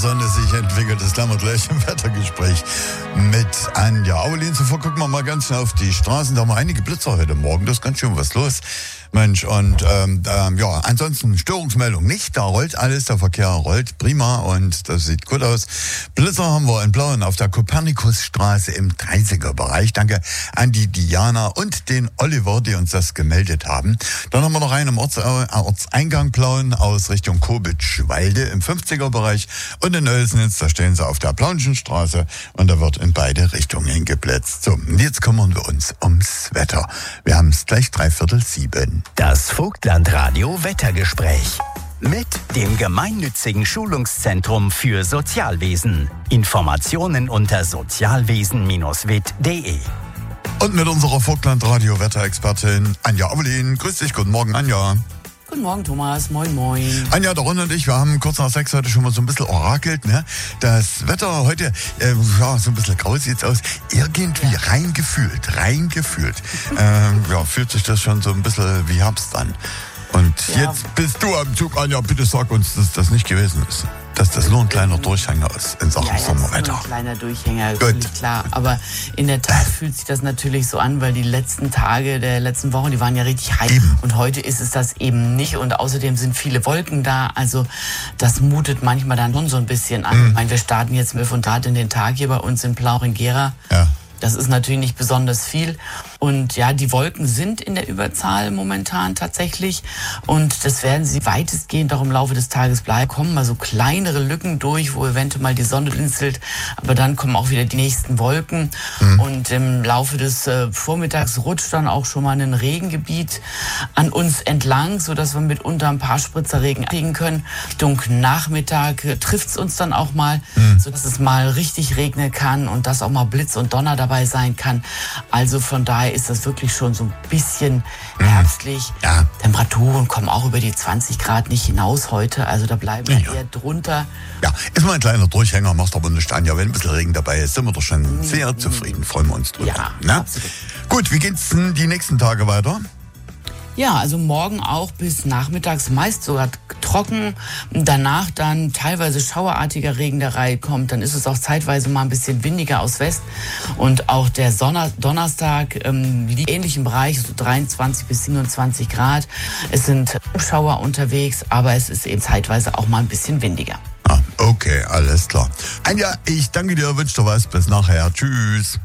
Sonne sich entwickelt. Das klären wir gleich im Wettergespräch mit Anja Aulin. Zuvor gucken wir mal ganz schnell auf die Straßen. Da haben wir einige Blitzer heute Morgen. Das ist ganz schön was los. Mensch, und ansonsten Störungsmeldung nicht. Da rollt alles, der Verkehr rollt prima und das sieht gut aus. Blitzer haben wir in Blauen auf der Kopernikusstraße im 30er Bereich. Danke an die Diana und den Oliver, die uns das gemeldet haben. Dann haben wir noch einen im Ortseingang Plauen aus Richtung Kobitschwalde im 50er Bereich und in Oelsnitz, da stehen sie auf der Plaunschen Straße und da wird in beide Richtungen geblitzt. So, und jetzt kümmern wir uns ums Wetter. Wir haben es gleich 6:45. Das Vogtlandradio Wettergespräch mit dem gemeinnützigen Schulungszentrum für Sozialwesen. Informationen unter sozialwesen-wit.de. Und mit unserer Vogtlandradio Wetterexpertin Anja Aulin. Grüß dich, guten Morgen Anja. Guten Morgen, Thomas. Moin, moin. Anja, der Ron und ich, wir haben kurz nach 6 heute schon mal so ein bisschen orakelt, ne? Das Wetter heute, so ein bisschen grau sieht's aus. Irgendwie reingefühlt. Fühlt sich das schon so ein bisschen wie Herbst an. Und jetzt bist du am Zug, Anja, bitte sag uns, dass das nicht gewesen ist. Dass das nur ein kleiner Durchhänger ist in Sachen Sommerwetter. Ein kleiner Durchhänger, völlig klar. Aber in der Tat fühlt sich das natürlich so an, weil die letzten Tage der letzten Wochen, die waren ja richtig heiß. Und heute ist es das eben nicht. Und außerdem sind viele Wolken da. Also das mutet manchmal dann schon so ein bisschen an. Ich meine, wir starten jetzt 12 und Grad in den Tag hier bei uns in Plauch-in-Gera. Ja. Das ist natürlich nicht besonders viel. Und ja, die Wolken sind in der Überzahl momentan tatsächlich. Und das werden sie weitestgehend auch im Laufe des Tages bleiben. Kommen mal so kleinere Lücken durch, wo eventuell mal die Sonne blinzelt. Aber dann kommen auch wieder die nächsten Wolken. Und im Laufe des Vormittags rutscht dann auch schon mal ein Regengebiet an uns entlang, sodass wir mitunter ein paar Spritzer Regen kriegen können. Richtung Nachmittag trifft es uns dann auch mal, sodass es mal richtig regnen kann und dass auch mal Blitz und Donner dabei sein kann. Also von daher ist das wirklich schon so ein bisschen herbstlich. Ja. Temperaturen kommen auch über die 20 Grad nicht hinaus heute. Also da bleiben wir eher drunter. Ja, ist mal ein kleiner Durchhänger, machst aber nicht an. Ja, wenn ein bisschen Regen dabei ist, sind wir doch schon sehr zufrieden. Freuen wir uns drüber. Ja, ne? Absolut. Gut, wie geht's denn die nächsten Tage weiter? Ja, also morgen auch bis nachmittags meist sogar trocken. Danach dann teilweise schauerartiger Regen der Reihe kommt. Dann ist es auch zeitweise mal ein bisschen windiger aus West. Und auch der Donnerstag liegt ähnlich im Bereich, so 23 bis 27 Grad. Es sind Schauer unterwegs, aber es ist eben zeitweise auch mal ein bisschen windiger. Ah, okay, alles klar. Anja, ich danke dir, wünsche dir was. Bis nachher. Tschüss.